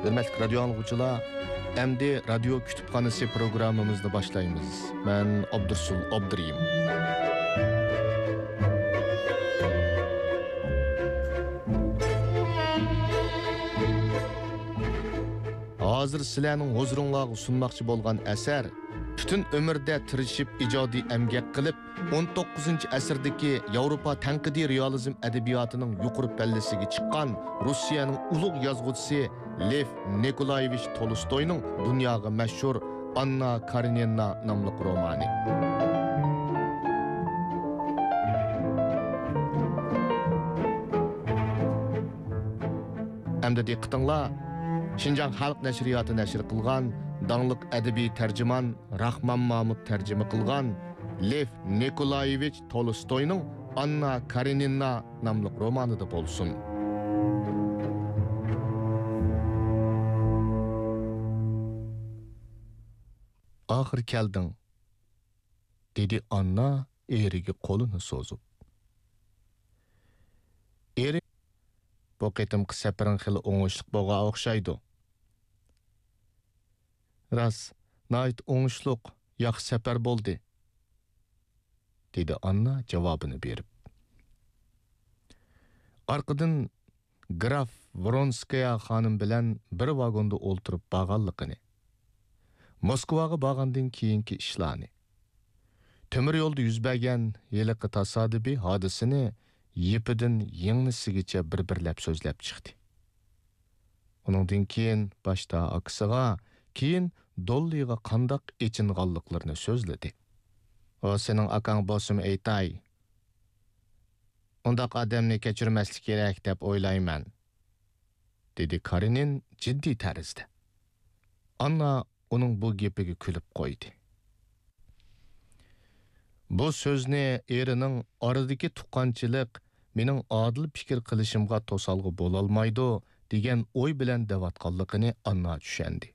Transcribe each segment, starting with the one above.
Hürmetli radyo anlıqçılar, endi radyo kütüphanesi programımızda başlayımız. Ben Abdursul Abduriyim. Hazır sizlarning huzuringizga sunmoqchi bo'lgan asar bütün ömürde tirishib ijodiy emgak qilib 19-asrdagi Yevropa tanqidiy realizm edebiyotining yuqori pallasiga chiqqan Rossiyaning ulug' yozuvchisi Lev Nikolayevich Tolstoyning dunyoga mashhur Anna Karenina nomli romani. Hamda diqqatinglar, Şinjan Xalq Nashriyoti nashr qilgan dаңлық әдеби тәржіман Рахман Мамут тәржімі қылған Лев Николаевич Толстойның Анна Каренина намлық романы да болсын. Ақыр келдің, dedi Anna eriga qo'lini so'zib. Eri, bu qitimqi safaring xili o'ngishliq bo'lgan o'xshaydi. Ras, nait oңышлық, yaxşı səfər boldu, dedi Anna cavabını berib. Arqıdan Graf Vronskaya xanım bilan bir vagonda o'ltirib bağanlıqını, Moskvaga bağandan keyinki ishlarni, temir yo'lda yuz bergan yiliqi tasodifiy hodisani yepidan yengnisigacha bir-birlab so'zlab chiqdi. Uningdan keyin boshda akisiga, keyin Dolliga qandaq echinganliklarini so'zladi. O sening akang bo'lsin aytay. Undaq odamni kechirmaslik kerak deb o'ylayman, dedi Karenin jiddiy tarzda. Anna uning bu gapiga kulib qo'ydi. Bu so'zni erining oradagi tuqqanchilik mening odil fikr qilishimga to'salg'i bo'la olmaydi degan o'y bilan davatqanligini Anna tushundi.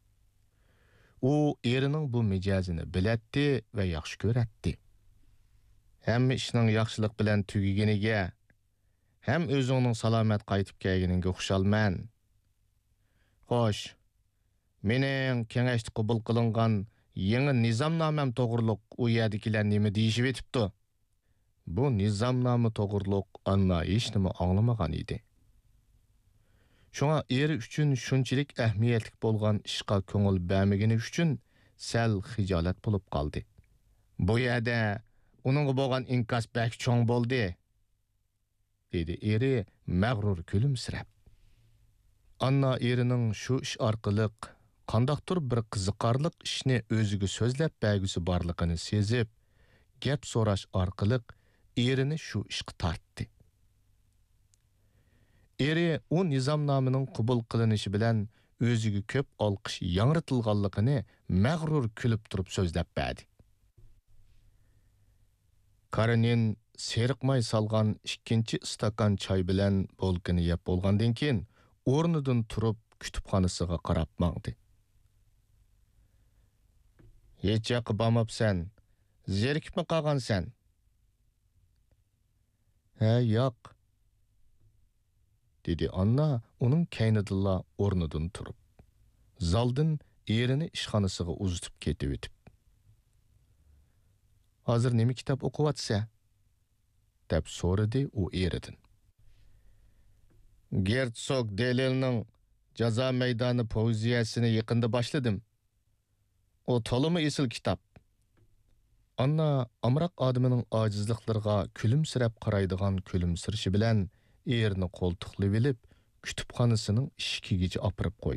U erining bu mijozini bilatdi va yaxshi ko'ratdi. Hamma ishning yaxshilik bilan tugaganiga, ham o'zining salomat qaytib kelganiga xursandman. Xo'sh, mening kengashda qabul qilingan yangi nizomnomam to'g'riliq u yerdagilar nima deyishib etibdi? Bu nizomnoma to'g'riliq Anna hech nima anglamagan edi. Şoňa eri üçün şunçilik ähmiyetlik bolgan işqa köňül bermegeni üçün sel hijolat bolup qaldy. Bu ýerde onuňga bolgan inkas bäk çoň boldy, dedi eri mag'rur külümsirep. Anna erining şu iş arqylyk qandaqdyr bir qiziqarlyk işni özüge sözläp bägüsi barlygyny sezip, gep soraş arqylyk erini şu işqa tartdy. Eri o nizamnamının qabul qilinishi bilan o'ziga ko'p olqish yangritilganligini mag'rur kulib turib so'zlab berdi. Karenin seriqmay salgan ikkinchi stakan choy bilan bolkini yeb bo'lgandan keyin o'rnidan turib kutubxonasiga qarab mangdi. Hech yoqqa bormabsan, zerikib qolgansan? Ha, yo'q, dedi Anna onun keynidilla o'rnidan turib. Zaldan erini ishxonasiga uzitib ketib o'tib. Hozir nima kitob o'qiyotsa? deb so'radi u eridan. Gersog Delelning Jazo maydoni poeziyasini yaqinda boshladim. O to'limi esil kitob. Anna amroq odamining ojizliklariga kulimsirab qaraydigan kulimsirishi bilan erini qo'ltiqlab olib, kutubxonasining eshigigacha opirib qo'ydi.